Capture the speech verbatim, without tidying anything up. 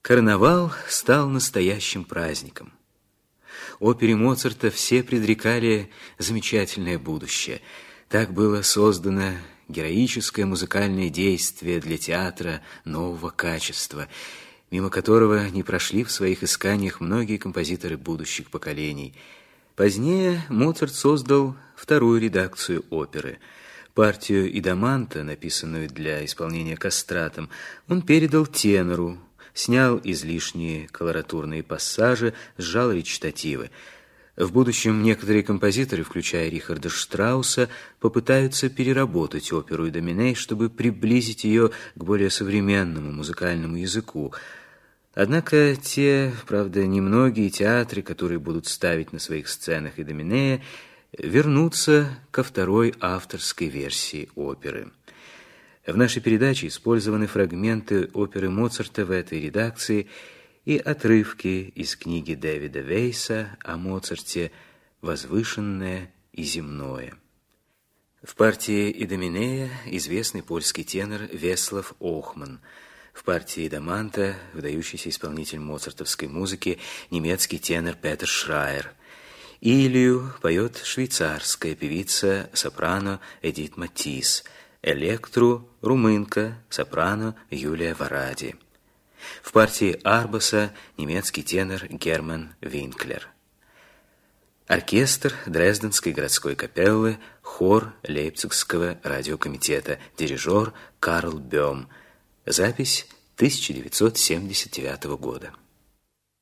Карнавал стал настоящим праздником. Опере Моцарта все предрекали замечательное будущее. Так было создано героическое музыкальное действие для театра нового качества, мимо которого не прошли в своих исканиях многие композиторы будущих поколений. Позднее Моцарт создал вторую редакцию оперы. Партию Идаманта, написанную для исполнения кастратом, он передал тенору, снял излишние колоратурные пассажи, сжал речитативы. В будущем некоторые композиторы, включая Рихарда Штрауса, попытаются переработать оперу Идоминей, чтобы приблизить ее к более современному музыкальному языку. Однако те, правда, немногие театры, которые будут ставить на своих сценах Идоминея, вернутся ко второй авторской версии оперы. В нашей передаче использованы фрагменты оперы Моцарта в этой редакции и отрывки из книги Дэвида Вейса о Моцарте «Возвышенное и земное». В партии Идоминея известный польский тенор Веслав Охман. В партии Идаманта выдающийся исполнитель моцартовской музыки немецкий тенор Петер Шрайер. Илью поет швейцарская певица-сопрано Эдит Матис. Электру – румынка, сопрано Юлия Варади. В партии Арбаса немецкий тенор Герман Винклер. Оркестр Дрезденской городской капеллы, хор Лейпцигского радиокомитета, дирижер Карл Бём. Запись тысяча девятьсот семьдесят девятого года.